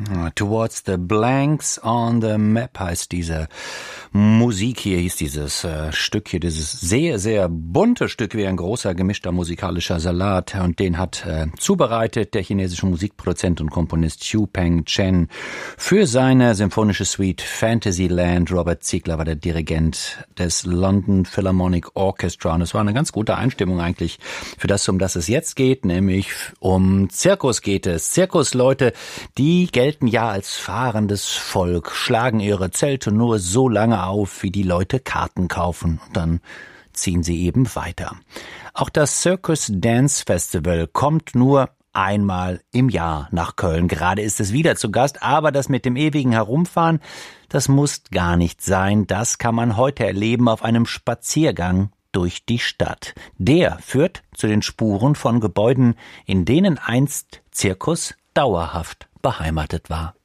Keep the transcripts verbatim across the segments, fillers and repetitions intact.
Towards the Blanks on the Map heißt diese Musik hier, hieß dieses äh, Stück hier, dieses sehr, sehr bunte Stück, wie ein großer gemischter musikalischer Salat. Und den hat äh, zubereitet der chinesische Musikproduzent und Komponist Xu Peng Chen für seine symphonische Suite Fantasyland. Robert Ziegler war der Dirigent des London Philharmonic Orchestra. Und es war eine ganz gute Einstimmung eigentlich für das, um das es jetzt geht, nämlich um Zirkus geht es. Zirkusleute, die gelten ja als fahrendes Volk, schlagen ihre Zelte nur so lange auf, wie die Leute Karten kaufen. Und dann ziehen sie eben weiter. Auch das Circus Dance Festival kommt nur einmal im Jahr nach Köln. Gerade ist es wieder zu Gast, aber das mit dem ewigen Herumfahren, das muss gar nicht sein. Das kann man heute erleben auf einem Spaziergang durch die Stadt. Der führt zu den Spuren von Gebäuden, in denen einst Zirkus dauerhaft beheimatet war.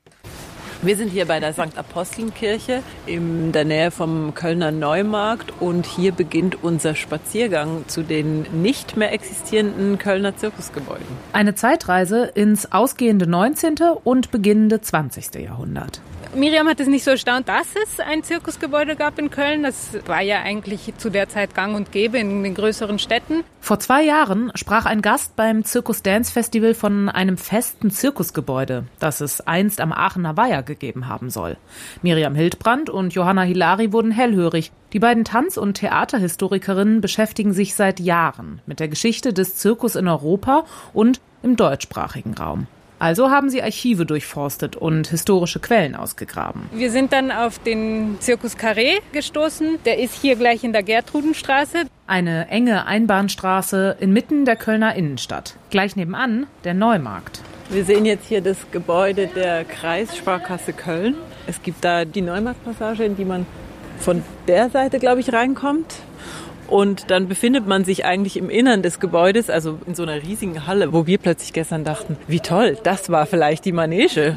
Wir sind hier bei der Sankt Aposteln-Kirche in der Nähe vom Kölner Neumarkt und hier beginnt unser Spaziergang zu den nicht mehr existierenden Kölner Zirkusgebäuden. Eine Zeitreise ins ausgehende neunzehnte und beginnende zwanzigste Jahrhundert. Miriam hat es nicht so erstaunt, dass es ein Zirkusgebäude gab in Köln. Das war ja eigentlich zu der Zeit gang und gäbe in den größeren Städten. Vor zwei Jahren sprach ein Gast beim Circus Dance Festival von einem festen Zirkusgebäude, das es einst am Aachener Weiher gegeben haben soll. Miriam Hildbrand und Johanna Hilari wurden hellhörig. Die beiden Tanz- und Theaterhistorikerinnen beschäftigen sich seit Jahren mit der Geschichte des Zirkus in Europa und im deutschsprachigen Raum. Also haben sie Archive durchforstet und historische Quellen ausgegraben. Wir sind dann auf den Circus Carré gestoßen. Der ist hier gleich in der Gertrudenstraße. Eine enge Einbahnstraße inmitten der Kölner Innenstadt. Gleich nebenan der Neumarkt. Wir sehen jetzt hier das Gebäude der Kreissparkasse Köln. Es gibt da die Neumarktpassage, in die man von der Seite, glaube ich, reinkommt. Und dann befindet man sich eigentlich im Innern des Gebäudes, also in so einer riesigen Halle, wo wir plötzlich gestern dachten, wie toll, das war vielleicht die Manege.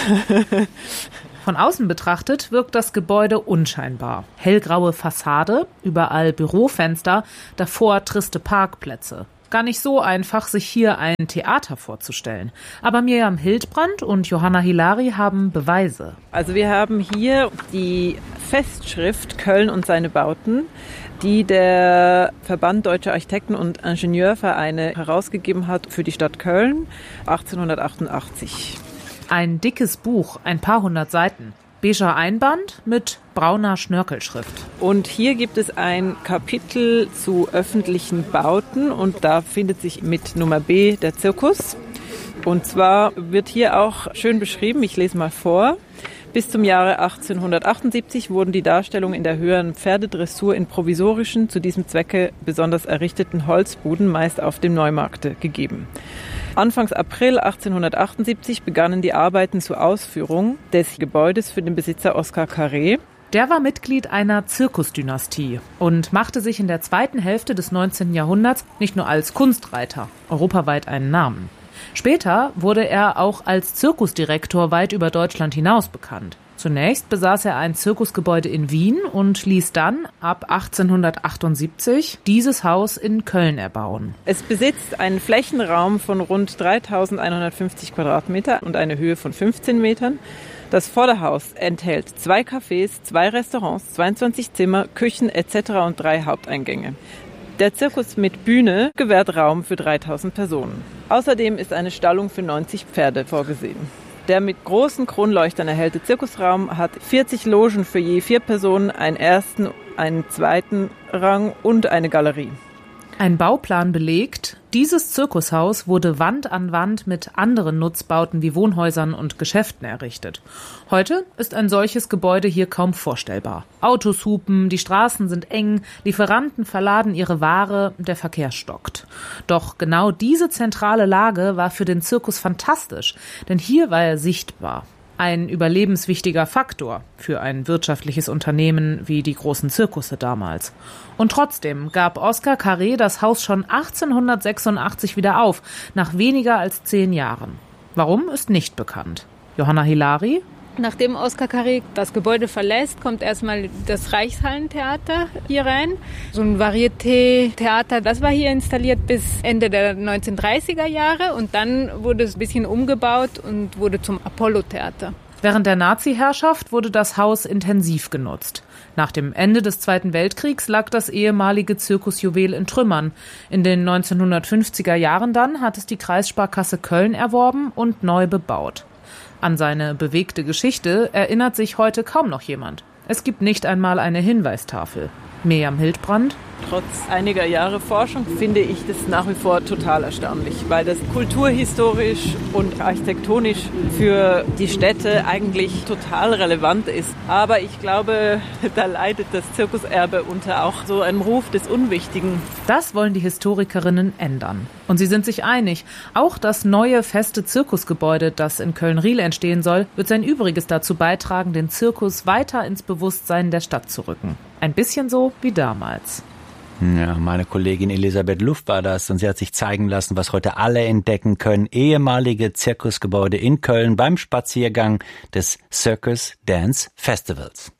Von außen betrachtet wirkt das Gebäude unscheinbar. Hellgraue Fassade, überall Bürofenster, davor triste Parkplätze. Gar nicht so einfach, sich hier ein Theater vorzustellen. Aber Miriam Hildbrand und Johanna Hilari haben Beweise. Also wir haben hier die Festschrift Köln und seine Bauten, die der Verband Deutscher Architekten- und Ingenieurvereine herausgegeben hat für die Stadt Köln achtzehnhundertachtundachtzig. Ein dickes Buch, ein paar hundert Seiten. Beiger Einband mit brauner Schnörkelschrift. Und hier gibt es ein Kapitel zu öffentlichen Bauten und da findet sich mit Nummer B der Zirkus. Und zwar wird hier auch schön beschrieben, ich lese mal vor. Bis zum Jahre achtzehnhundertachtundsiebzig wurden die Darstellungen in der höheren Pferdedressur in provisorischen, zu diesem Zwecke besonders errichteten Holzbuden meist auf dem Neumarkte gegeben. Anfangs April achtzehnhundertachtundsiebzig begannen die Arbeiten zur Ausführung des Gebäudes für den Besitzer Oskar Carré. Der war Mitglied einer Zirkusdynastie und machte sich in der zweiten Hälfte des neunzehnten Jahrhunderts nicht nur als Kunstreiter europaweit einen Namen. Später wurde er auch als Zirkusdirektor weit über Deutschland hinaus bekannt. Zunächst besaß er ein Zirkusgebäude in Wien und ließ dann ab achtzehnhundertachtundsiebzig dieses Haus in Köln erbauen. Es besitzt einen Flächenraum von rund dreitausendeinhundertfünfzig Quadratmeter und eine Höhe von fünfzehn Metern. Das Vorderhaus enthält zwei Cafés, zwei Restaurants, zweiundzwanzig Zimmer, Küchen et cetera und drei Haupteingänge. Der Zirkus mit Bühne gewährt Raum für dreitausend Personen. Außerdem ist eine Stallung für neunzig Pferde vorgesehen. Der mit großen Kronleuchtern erhellte Zirkusraum hat vierzig Logen für je vier Personen, einen ersten, einen zweiten Rang und eine Galerie. Ein Bauplan belegt, dieses Zirkushaus wurde Wand an Wand mit anderen Nutzbauten wie Wohnhäusern und Geschäften errichtet. Heute ist ein solches Gebäude hier kaum vorstellbar. Autos hupen, die Straßen sind eng, Lieferanten verladen ihre Ware, der Verkehr stockt. Doch genau diese zentrale Lage war für den Zirkus fantastisch, denn hier war er sichtbar. Ein überlebenswichtiger Faktor für ein wirtschaftliches Unternehmen wie die großen Zirkusse damals. Und trotzdem gab Oskar Carré das Haus schon achtzehnhundertsechsundachtzig wieder auf, nach weniger als zehn Jahren. Warum, ist nicht bekannt. Johanna Hilari? Nachdem Oskar Kareg das Gebäude verlässt, kommt erstmal das Reichshallentheater hier rein. So ein Varieté-Theater, das war hier installiert bis Ende der neunzehnhundertdreißiger Jahre und dann wurde es ein bisschen umgebaut und wurde zum Apollo-Theater. Während der Nazi-Herrschaft wurde das Haus intensiv genutzt. Nach dem Ende des Zweiten Weltkriegs lag das ehemalige Zirkusjuwel in Trümmern. In den neunzehnhundertfünfziger Jahren dann hat es die Kreissparkasse Köln erworben und neu bebaut. An seine bewegte Geschichte erinnert sich heute kaum noch jemand. Es gibt nicht einmal eine Hinweistafel. Mirjam Hildbrand. Trotz einiger Jahre Forschung finde ich das nach wie vor total erstaunlich, weil das kulturhistorisch und architektonisch für die Städte eigentlich total relevant ist. Aber ich glaube, da leidet das Zirkuserbe unter auch so einem Ruf des Unwichtigen. Das wollen die Historikerinnen ändern. Und sie sind sich einig, auch das neue feste Zirkusgebäude, das in Köln-Riehl entstehen soll, wird sein Übriges dazu beitragen, den Zirkus weiter ins Bewusstsein der Stadt zu rücken. Ein bisschen so wie damals. Ja, meine Kollegin Elisabeth Luft war das und sie hat sich zeigen lassen, was heute alle entdecken können. Ehemalige Zirkusgebäude in Köln beim Spaziergang des Circus Dance Festivals.